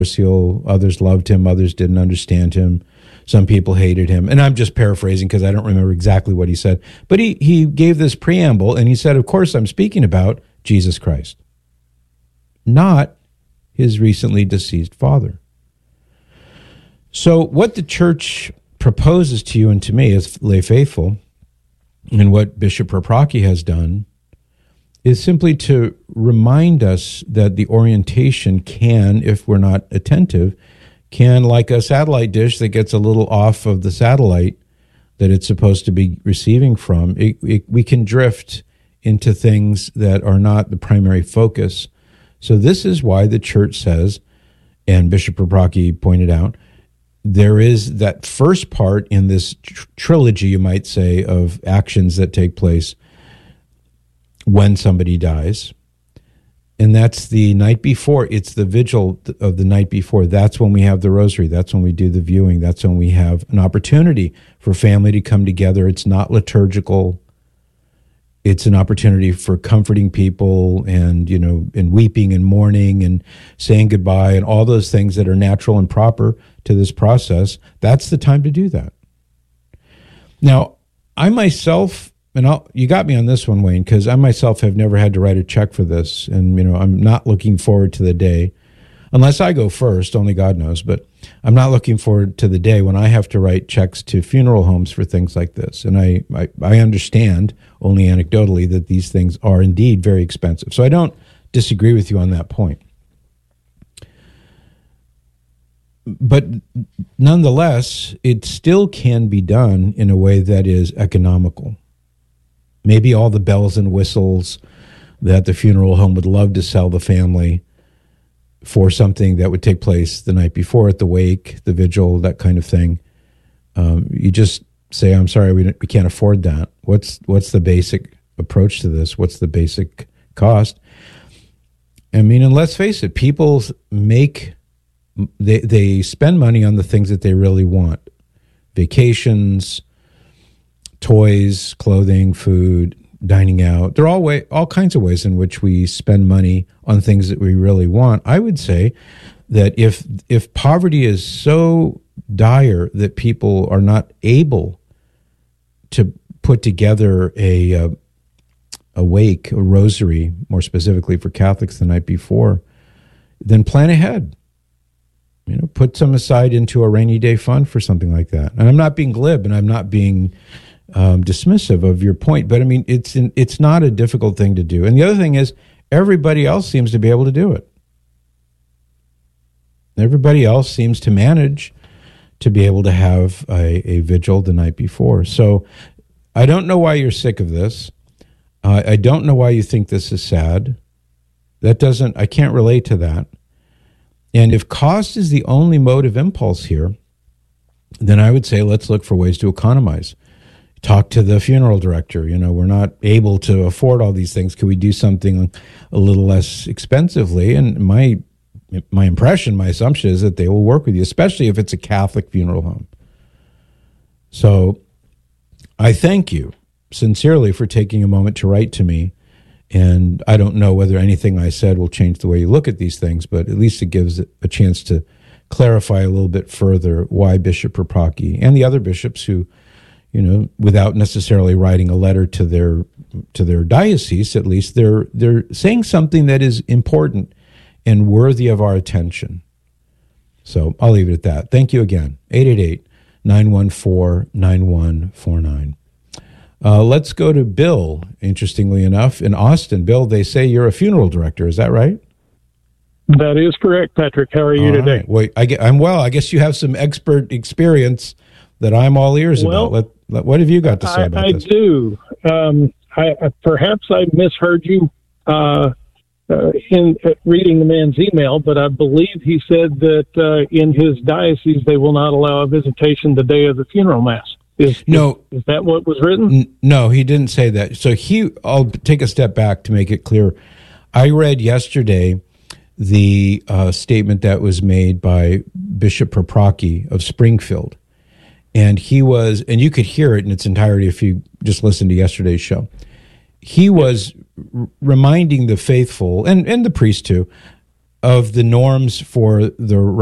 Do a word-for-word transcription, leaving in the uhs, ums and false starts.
controversial. Others loved him. Others didn't understand him. Some people hated him. And I'm just paraphrasing because I don't remember exactly what he said. But he, he gave this preamble, and he said, of course, I'm speaking about Jesus Christ, not his recently deceased father. So what the church proposes to you and to me as lay faithful, and what Bishop Paprocki has done, is simply to remind us that the orientation can, if we're not attentive, can, like a satellite dish that gets a little off of the satellite that it's supposed to be receiving from, it, it, we can drift into things that are not the primary focus. So this is why the church says, and Bishop Paprocki pointed out, there is that first part in this tr- trilogy, you might say, of actions that take place when somebody dies. And that's the night before. It's the vigil of the night before. That's when we have the rosary. That's when we do the viewing. That's when we have an opportunity for family to come together. It's not liturgical. It's an opportunity for comforting people and, you know, and weeping and mourning and saying goodbye and all those things that are natural and proper to this process. That's the time to do that. Now, I myself, and I'll, you got me on this one, Wayne, because I myself have never had to write a check for this. And, you know, I'm not looking forward to the day, unless I go first, only God knows, but I'm not looking forward to the day when I have to write checks to funeral homes for things like this. And I, I, I understand, only anecdotally, that these things are indeed very expensive. So I don't disagree with you on that point. But nonetheless, it still can be done in a way that is economical. Maybe all the bells and whistles that the funeral home would love to sell the family for something that would take place the night before at the wake, the vigil, that kind of thing. Um, you just say, I'm sorry, we, we can't afford that. What's what's the basic approach to this? What's the basic cost? I mean, and let's face it, people make, they, they spend money on the things that they really want. Vacations, toys, clothing, food, dining out. There are all way, all kinds of ways in which we spend money on things that we really want. I would say that if if poverty is so dire that people are not able to put together a uh, a wake, a rosary, more specifically for Catholics the night before, then plan ahead. You know, put some aside into a rainy day fund for something like that. And I'm not being glib, and I'm not being Um, dismissive of your point, but I mean, it's in, it's not a difficult thing to do. And the other thing is, everybody else seems to be able to do it. Everybody else seems to manage to be able to have a, a vigil the night before. So I don't know why you're sick of this. Uh, I don't know why you think this is sad. That doesn't, I can't relate to that. And if cost is the only motive impulse here, then I would say let's look for ways to economize. Talk to the funeral director. You know, we're not able to afford all these things. Could we do something a little less expensively? And my my impression, my assumption is that they will work with you, especially if it's a Catholic funeral home. So I thank you sincerely for taking a moment to write to me. And I don't know whether anything I said will change the way you look at these things, but at least it gives a chance to clarify a little bit further why Bishop Paprocki and the other bishops who, you know, without necessarily writing a letter to their to their diocese, at least they're they're saying something that is important and worthy of our attention. So I'll leave it at that. Thank you again. eight eight eight, nine one four, nine one four nine. Uh, let's go to Bill, interestingly enough, in Austin. Bill, they say you're a funeral director. Is that right? That is correct, Patrick. How are you all today? Right. Well, I get, I'm well. I guess you have some expert experience that I'm all ears well, about. Let, let, what have you got to say I, about I this? I do. Um, I, I, perhaps I misheard you uh, uh, in uh, reading the man's email, but I believe he said that uh, in his diocese they will not allow a visitation the day of the funeral mass. Is, no, is, is that what was written? N- no, he didn't say that. So he, I'll take a step back to make it clear. I read yesterday the uh, statement that was made by Bishop Paprocki of Springfield. And he was, and you could hear it in its entirety if you just listened to yesterday's show. He was r- reminding the faithful, and, and the priest too, of the norms for the